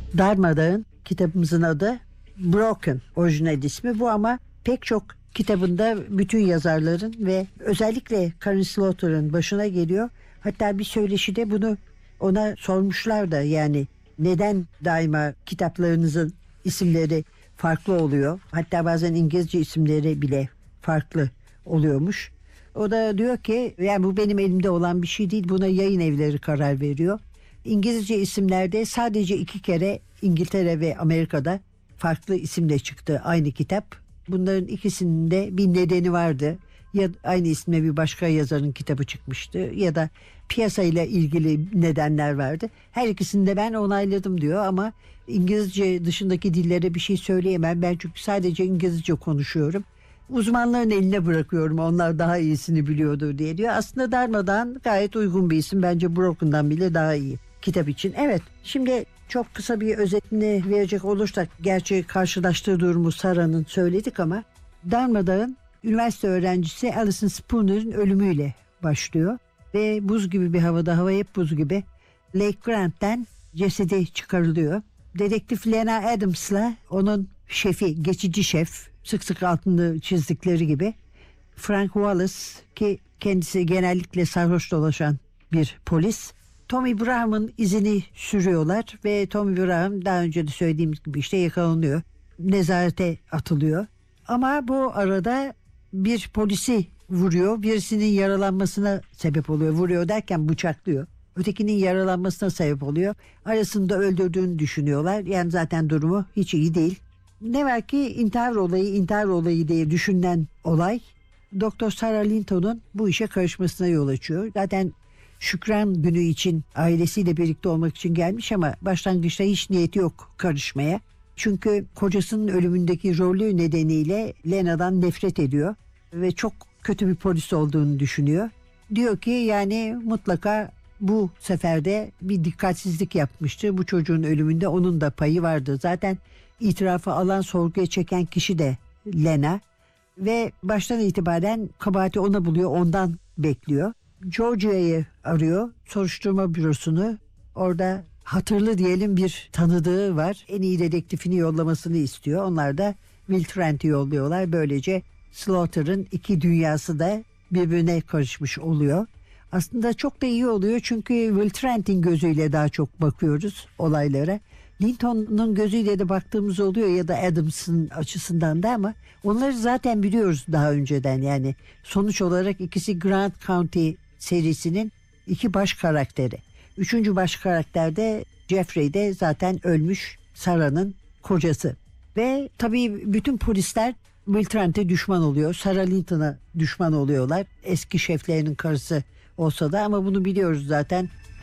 Darmadağın kitabımızın adı. Broken orijinal ismi bu ama pek çok kitabında bütün yazarların ve özellikle Karin Slaughter'ın başına geliyor. Hatta bir söyleşide bunu ona sormuşlar da, yani neden daima kitaplarınızın isimleri farklı oluyor? Hatta bazen İngilizce isimleri bile farklı oluyormuş. O da diyor ki yani bu benim elimde olan bir şey değil, buna yayın evleri karar veriyor. İngilizce isimlerde sadece 2 kere İngiltere ve Amerika'da farklı isimle çıktı aynı kitap. Bunların ikisinin de bir nedeni vardı. Ya aynı isimle bir başka yazarın kitabı çıkmıştı ya da piyasayla ilgili nedenler vardı. Her ikisini de ben onayladım diyor ama İngilizce dışındaki dillere bir şey söyleyemem. Ben çünkü sadece İngilizce konuşuyorum. Uzmanların eline bırakıyorum, onlar daha iyisini biliyordur diye diyor. Aslında Darmadağın gayet uygun bir isim. Bence Broken'dan bile daha iyi kitap için. Evet, şimdi çok kısa bir özetini verecek olursak, gerçi karşılaştığı durumu Sarah'nın söyledik ama Darmadağın üniversite öğrencisi Alison Spooner'ın ölümüyle başlıyor. Ve buz gibi bir havada, hava hep buz gibi, Lake Grant'ten cesedi çıkarılıyor. Dedektif Lena Adams'la onun şefi, geçici şef, sık sık altını çizdikleri gibi Frank Wallace, ki kendisi genellikle sarhoş dolaşan bir polis, Tommy Braham'ın izini sürüyorlar ve Tommy Braham daha önce de söylediğimiz gibi işte yakalanıyor. Nezarete atılıyor. Ama bu arada bir polisi vuruyor. Birisinin yaralanmasına sebep oluyor. Vuruyor derken bıçaklıyor. Ötekinin yaralanmasına sebep oluyor. Arasında öldürdüğünü düşünüyorlar. Yani zaten durumu hiç iyi değil. Ne var ki intihar olayı diye düşünülen olay Doktor Sarah Linton'un bu işe karışmasına yol açıyor. Zaten Şükran günü için ailesiyle birlikte olmak için gelmiş ama başlangıçta hiç niyeti yok karışmaya. Çünkü kocasının ölümündeki rolü nedeniyle Lena'dan nefret ediyor ve çok kötü bir polis olduğunu düşünüyor. Diyor ki yani mutlaka bu seferde bir dikkatsizlik yapmıştı. Bu çocuğun ölümünde onun da payı vardı. Zaten itirafı alan, sorguya çeken kişi de Lena ve baştan itibaren kabahati ona buluyor, ondan bekliyor. Georgia'yı arıyor, soruşturma bürosunu. Orada hatırlı diyelim bir tanıdığı var. En iyi dedektifini yollamasını istiyor. Onlar da Will Trent'i yolluyorlar. Böylece Slaughter'ın 2 dünyası da birbirine karışmış oluyor. Aslında çok da iyi oluyor çünkü Will Trent'in gözüyle daha çok bakıyoruz olaylara. Linton'un gözüyle de baktığımız oluyor ya da Adams'ın açısından da, ama onları zaten biliyoruz daha önceden. Yani sonuç olarak ikisi Grant County serisinin 2 baş karakteri. 3. baş karakter de Jeffrey de zaten ölmüş Sarah'nın kocası. Ve tabii bütün polisler Will Trent'e düşman oluyor. Sarah Linton'a düşman oluyorlar. Eski şeflerinin karısı olsa da, ama bunu biliyoruz zaten.